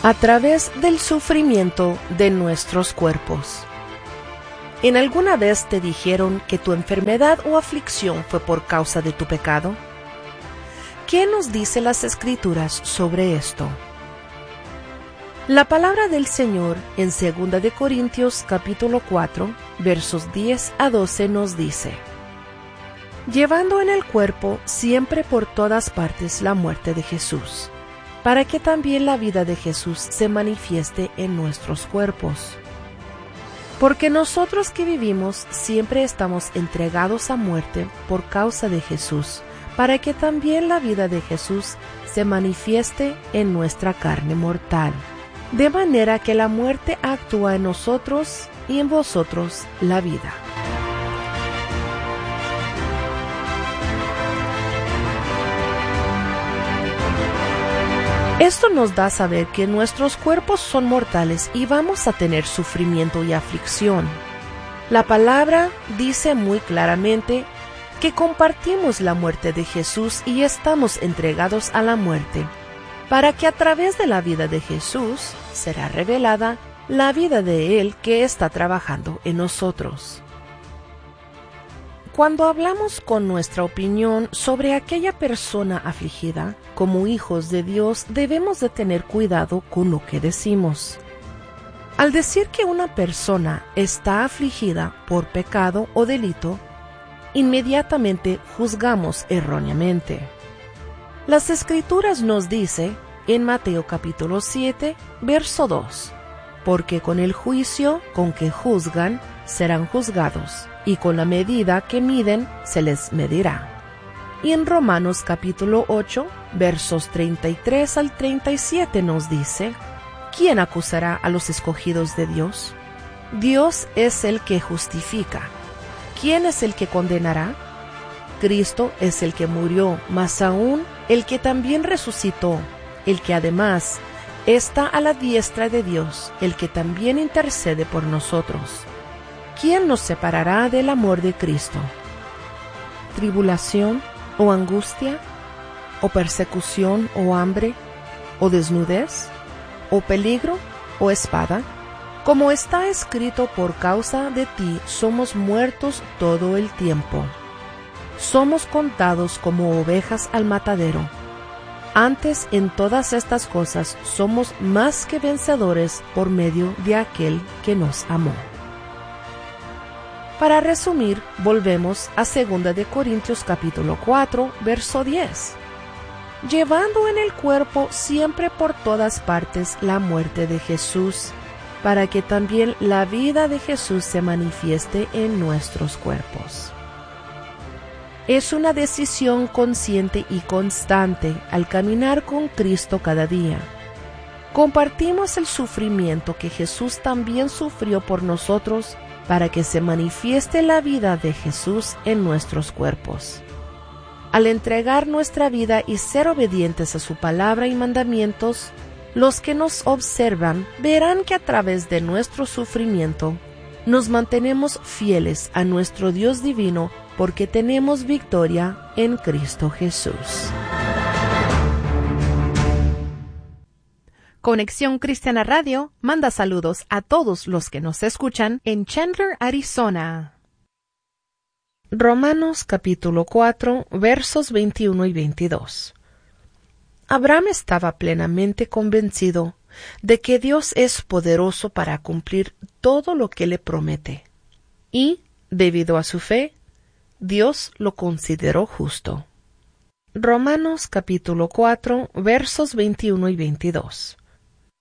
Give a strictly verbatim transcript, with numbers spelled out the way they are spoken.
a través del sufrimiento de nuestros cuerpos. ¿En alguna vez te dijeron que tu enfermedad o aflicción fue por causa de tu pecado? ¿Qué nos dice las Escrituras sobre esto? La palabra del Señor en segunda de Corintios capítulo cuatro, versos diez a doce nos dice: llevando en el cuerpo siempre por todas partes la muerte de Jesús, para que también la vida de Jesús se manifieste en nuestros cuerpos. Porque nosotros que vivimos siempre estamos entregados a muerte por causa de Jesús, para que también la vida de Jesús se manifieste en nuestra carne mortal. De manera que la muerte actúa en nosotros y en vosotros la vida. Esto nos da a saber que nuestros cuerpos son mortales y vamos a tener sufrimiento y aflicción. La palabra dice muy claramente que compartimos la muerte de Jesús y estamos entregados a la muerte, para que a través de la vida de Jesús será revelada la vida de Él que está trabajando en nosotros. Cuando hablamos con nuestra opinión sobre aquella persona afligida, como hijos de Dios debemos de tener cuidado con lo que decimos. Al decir que una persona está afligida por pecado o delito, inmediatamente juzgamos erróneamente. Las Escrituras nos dice en Mateo capítulo siete, verso dos, porque con el juicio con que juzgan serán juzgados, y con la medida que miden se les medirá. Y en Romanos capítulo ocho, versos treinta y tres al treinta y siete nos dice: ¿quién acusará a los escogidos de Dios? Dios es el que justifica. ¿Quién es el que condenará? Cristo es el que murió, más aún el que también resucitó, el que además está a la diestra de Dios, el que también intercede por nosotros. ¿Quién nos separará del amor de Cristo? ¿Tribulación o angustia? ¿O persecución o hambre? ¿O desnudez? ¿O peligro o espada? Como está escrito, por causa de ti somos muertos todo el tiempo. Somos contados como ovejas al matadero. Antes, en todas estas cosas, somos más que vencedores por medio de aquel que nos amó. Para resumir, volvemos a segunda de Corintios capítulo cuatro, verso diez. Llevando en el cuerpo siempre por todas partes la muerte de Jesús, para que también la vida de Jesús se manifieste en nuestros cuerpos. Es una decisión consciente y constante al caminar con Cristo cada día. Compartimos el sufrimiento que Jesús también sufrió por nosotros, para que se manifieste la vida de Jesús en nuestros cuerpos. Al entregar nuestra vida y ser obedientes a su palabra y mandamientos, los que nos observan verán que a través de nuestro sufrimiento nos mantenemos fieles a nuestro Dios divino, porque tenemos victoria en Cristo Jesús. Conexión Cristiana Radio manda saludos a todos los que nos escuchan en Chandler, Arizona. Romanos capítulo cuatro, versos veintiuno y veintidós. Abraham estaba plenamente convencido de que Dios es poderoso para cumplir todo lo que le promete, y, debido a su fe, Dios lo consideró justo. Romanos capítulo cuatro, versos veintiuno y veintidós.